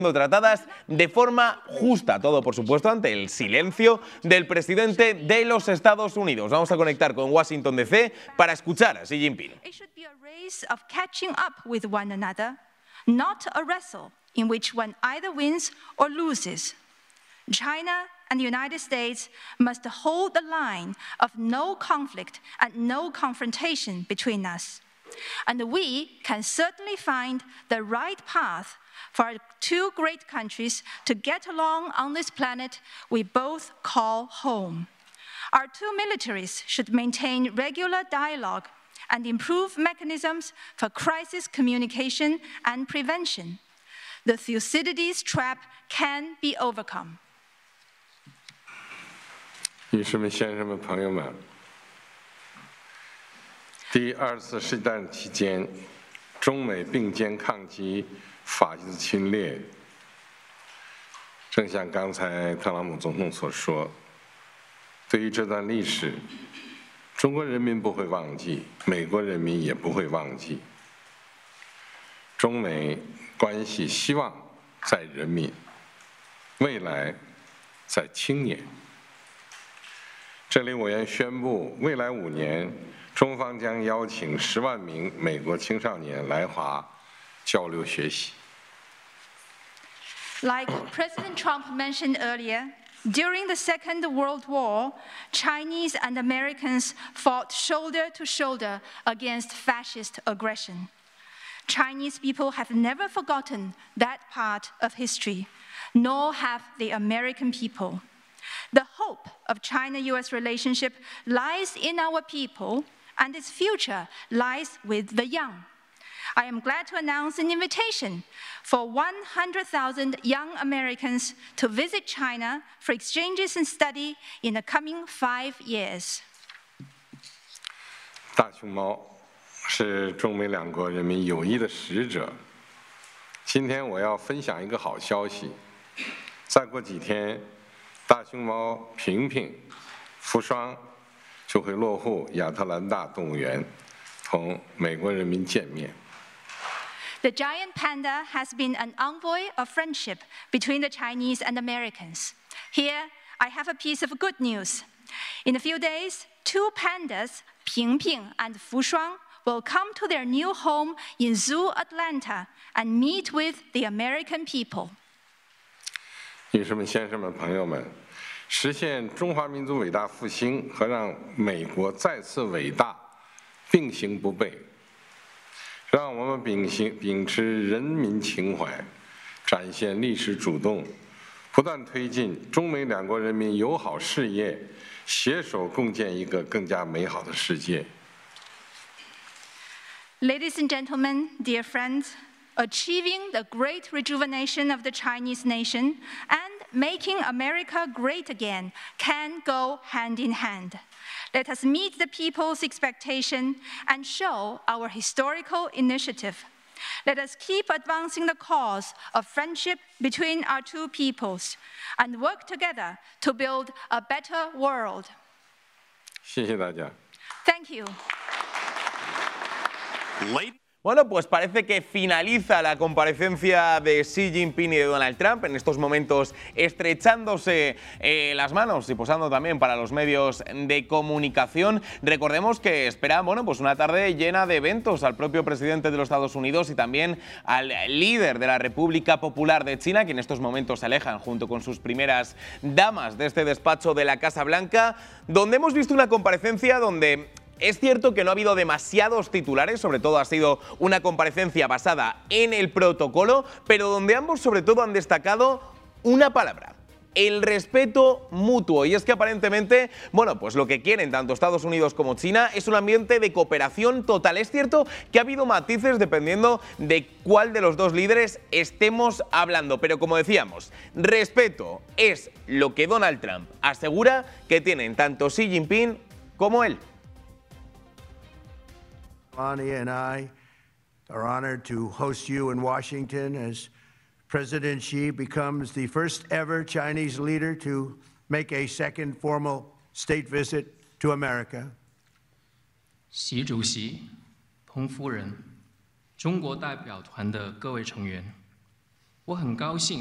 tratadas de forma justa, todo por supuesto ante el silencio del presidente de los Estados Unidos. Vamos a conectar con Washington DC para escuchar a Xi Jinping. It should be a race of catching up with one another, not a wrestle in which one either wins or loses. China and the United States must hold the line of no conflict and no confrontation between us. And we can certainly find the right path for our two great countries to get along on this planet we both call home. Our two militaries should maintain regular dialogue and improve mechanisms for crisis communication and prevention. The Thucydides trap can be overcome. 女士们、先生们、朋友们，第二次世界大战期间，中美并肩抗击法西斯侵略。正像刚才特朗普总统所说，对于这段历史，中国人民不会忘记，美国人民也不会忘记。中美关系希望在人民，未来在青年。这里我愿宣布，未来5年，中方将邀请10万名美国青少年来华交流学习。 Like President Trump mentioned earlier, during the Second World War, Chinese and Americans fought shoulder to shoulder against fascist aggression. Chinese people have never forgotten that part of history, nor have the American people. The hope of China-US relationship lies in our people, and its future lies with the young. I am glad to announce an invitation for 100,000 young Americans to visit China for exchanges and study in the coming 5 years. 大熊猫是中美两国人民友谊的使者。今天我要分享一个好消息，再过几天，大熊猫平平、福双就会落户亚特兰大动物园，同美国人民见面。 The giant panda has been an envoy of friendship between the Chinese and Americans. Here, I have a piece of good news. In a few days, 2 pandas, Ping Ping and Fu Shuang, will come to their new home in Zoo Atlanta and meet with the American people. 女士们、先生们、朋友们，实现中华民族伟大复兴和让美国再次伟大并行不悖。让我们秉持人民情怀，展现历史主动，不断推进中美两国人民友好事业，携手共建一个更加美好的世界。 Ladies and gentlemen, dear friends, achieving the great rejuvenation of the Chinese nation and making America great again can go hand in hand. Let us meet the people's expectation and show our historical initiative. Let us keep advancing the cause of friendship between our two peoples and work together to build a better world. 谢谢大家。 Thank you. Bueno, pues parece que finaliza la comparecencia de Xi Jinping y de Donald Trump, en estos momentos estrechándose las manos y posando también para los medios de comunicación. Recordemos que espera, bueno, pues una tarde llena de eventos al propio presidente de los Estados Unidos y también al líder de la República Popular de China, que en estos momentos se alejan junto con sus primeras damas de este despacho de la Casa Blanca, donde hemos visto una comparecencia donde es cierto que no ha habido demasiados titulares, sobre todo ha sido una comparecencia basada en el protocolo, pero donde ambos sobre todo han destacado una palabra: el respeto mutuo. Y es que aparentemente, bueno, pues lo que quieren tanto Estados Unidos como China es un ambiente de cooperación total. Es cierto que ha habido matices dependiendo de cuál de los dos líderes estemos hablando, pero como decíamos, respeto es lo que Donald Trump asegura que tienen tanto Xi Jinping como él. Melania and I are honored to host you in Washington as President Xi becomes the first ever Chinese leader to make a second formal state visit to America. 习主席、彭夫人、中国代表团的各位成员， 我很高兴